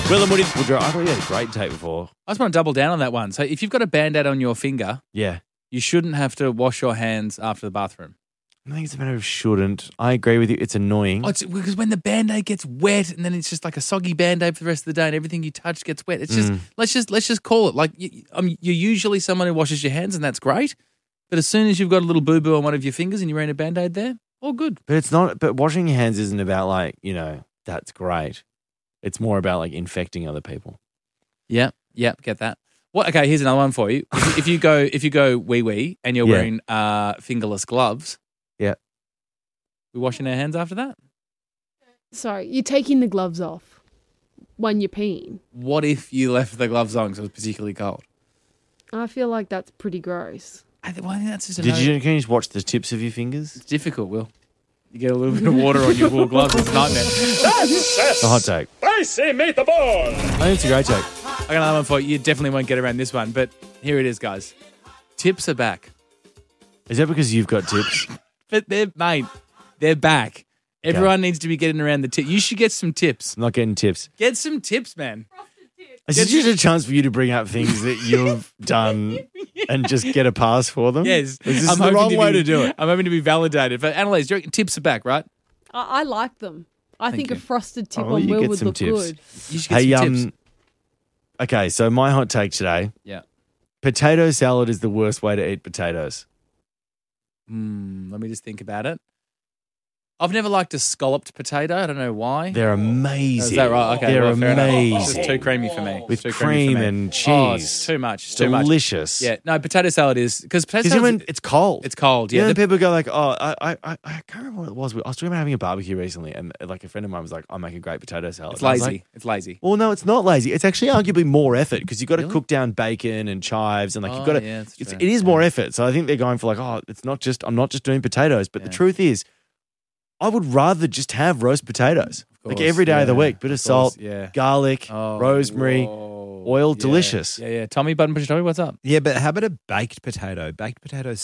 Will and Woody. Woodrow, I thought you had a great take before. I just want to double down on that one. So if you've got a Band-Aid on your finger, Yeah. you shouldn't have to wash your hands after the bathroom. I think it's a matter of shouldn't. I agree with you. It's annoying. Oh, it's because when the Band-Aid gets wet and then it's just like a soggy Band-Aid for the rest of the day and everything you touch gets wet. It's just, let's just call it. Like, you're usually someone who washes your hands and that's great. But as soon as you've got a little boo-boo on one of your fingers and you're wearing a Band-Aid there, all good. But it's not. But washing your hands isn't about like, that's great. It's more about like infecting other people. Yeah, get that. What? Okay, here's another one for you. If you go wee and you're wearing fingerless gloves, we washing our hands after that? Sorry, you're taking the gloves off when you're peeing. What if you left the gloves on because it was particularly cold? I feel like that's pretty gross. I think that's just Can you just watch the tips of your fingers? It's difficult, Will. You get a little bit of water on your wool gloves. It's a nightmare. It's a hot take. Spicy meatball. I think it's a great take. I got another one for you. You definitely won't get around this one, but here it is, guys. Tips are back. Is that because you've got tips? But they're back. Everyone needs to be getting around the tip. You should get some tips. I'm not getting tips. Get some tips, man. Is this just a chance for you to bring up things that you've done and just get a pass for them? Yes. Is this the wrong way to do it? I'm hoping to be validated. But Annalise, do you reckon tips are back, right? I like them. I think you. a frosted tip Oh, on you Will get would some look tips. good. You should get some tips. Okay, so my hot take today. Yeah. Potato salad is the worst way to eat potatoes. Let me just think about it. I've never liked a scalloped potato. I don't know why. They're amazing. Is that right? Okay, They're well, fair enough. amazing. It's just too creamy for me. With It's too creamy cream for me. and cheese. Oh, it's too much. It's too much. Delicious. Yeah. No, potato salad is because potato Because salad. even it's cold. It's cold. Yeah. Yeah. People go like, oh, I can't remember what it was. I was talking about having a barbecue recently, and like a friend of mine was like, I make a great potato salad. It's And I was lazy. like, It's lazy. well, no, it's not lazy. It's actually arguably more effort because you've got to cook down bacon and chives and like you've got to. Yeah, that's true. It is more effort. So I think they're going for like, oh, it's not just. I'm not just doing potatoes. But the truth is, I would rather just have roast potatoes like every day of the week. Bit of salt, garlic, rosemary, oil, delicious. Yeah. Tommy Button Tommy, what's up? Yeah, but how about a baked potato? Baked potatoes